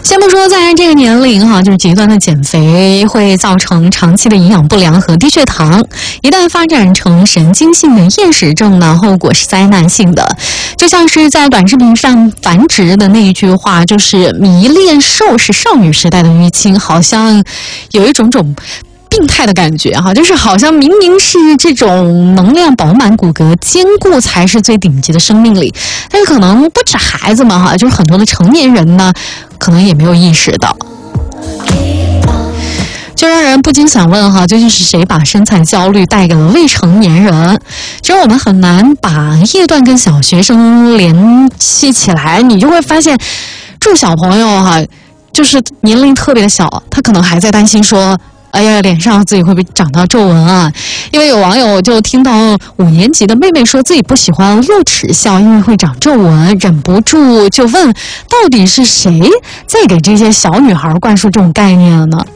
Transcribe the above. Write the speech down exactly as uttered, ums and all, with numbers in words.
先不说在这个年龄哈，就是极端的减肥会造成长期的营养不良和低血糖，一旦发展成神经性的厌食症呢，后果是灾难性的。就像是在短视频上繁殖的那一句话，就是迷恋瘦是少女时代的淤青，好像有一种种病态的感觉哈，就是好像明明是这种能量饱满、骨骼坚固才是最顶级的生命力，但是可能不止孩子们哈，就是很多的成年人呢，可能也没有意识到。就让人不禁想问哈，究竟是谁把身材焦虑带给了未成年人？其实我们很难把夜段跟小学生联系起来，你就会发现，住小朋友哈，就是年龄特别的小，他可能还在担心说，哎呀，脸上自己会不会长到皱纹啊？因为有网友就听到五年级的妹妹说自己不喜欢露齿笑，因为会长皱纹，忍不住就问，到底是谁在给这些小女孩灌输这种概念呢？